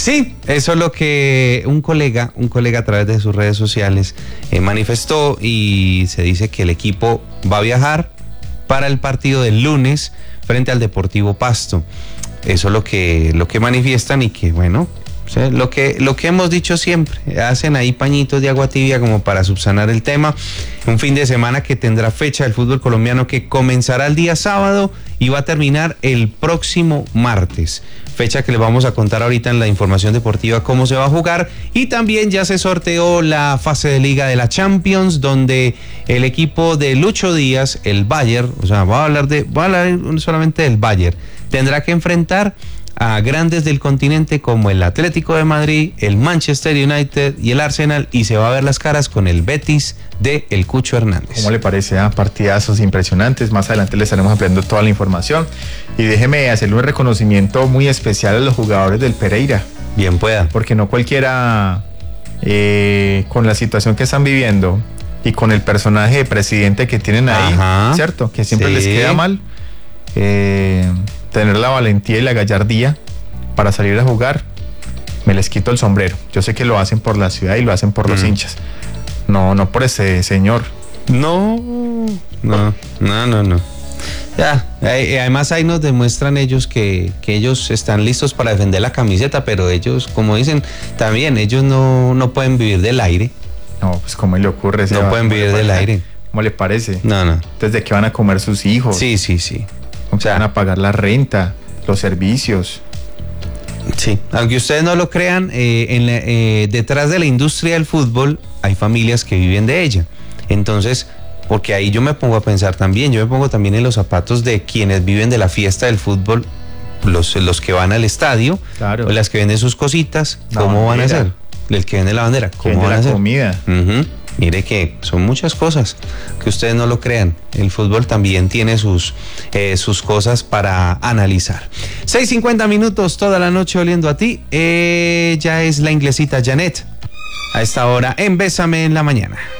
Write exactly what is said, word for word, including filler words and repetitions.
Sí, eso es lo que un colega, un colega a través de sus redes sociales eh, manifestó, y se dice que el equipo va a viajar para el partido del lunes frente al Deportivo Pasto. Eso es lo que, lo que manifiestan, y que bueno, o sea, lo que, lo que hemos dicho siempre, hacen ahí pañitos de agua tibia como para subsanar el tema. Un fin de semana que tendrá fecha del fútbol colombiano, que comenzará el día sábado y va a terminar el próximo martes. Fecha que les vamos a contar ahorita en la información deportiva cómo se va a jugar. Y también ya se sorteó la fase de liga de la Champions, donde el equipo de Lucho Díaz, el Bayern, o sea, va a hablar de, va a hablar solamente del Bayern, tendrá que enfrentar a grandes del continente como el Atlético de Madrid, el Manchester United y el Arsenal, y se va a ver las caras con el Betis de El Cucho Hernández. ¿Cómo le parece? Ah, partidazos impresionantes. Más adelante les estaremos ampliando toda la información. Y déjeme hacerle un reconocimiento muy especial a los jugadores del Pereira. Bien pueda. Porque no cualquiera, eh, con la situación que están viviendo y con el personaje de presidente que tienen ahí, Ajá, ¿cierto? Que siempre sí. les queda mal. Eh, tener la valentía y la gallardía para salir a jugar, me les quito el sombrero. Yo sé que lo hacen por la ciudad y lo hacen por mm. los hinchas. No, no por ese señor. No, no, no, no, no. Ya, además ahí nos demuestran ellos que, que ellos están listos para defender la camiseta, pero ellos, como dicen, también ellos no, no pueden vivir del aire. No, pues ¿cómo le ocurre? No va, pueden vivir del aire. ¿Cómo le parece? No, no. Desde que van a comer sus hijos. Sí, sí, sí. O sea, van a pagar la renta, los servicios. Sí, aunque ustedes no lo crean, eh, en la, eh, detrás de la industria del fútbol hay familias que viven de ella. Entonces, porque ahí yo me pongo a pensar también, yo me pongo también en los zapatos de quienes viven de la fiesta del fútbol, los, los que van al estadio, claro, o las que venden sus cositas, la ¿cómo bandera. van a hacer? El que vende la bandera, ¿cómo vende van a la hacer? comida. Uh-huh. Mire que son muchas cosas, que ustedes no lo crean. El fútbol también tiene sus, eh, sus cosas para analizar. seis cincuenta minutos, toda la noche oliendo a ti. Ella es la inglesita Janet. A esta hora en Bésame en la Mañana.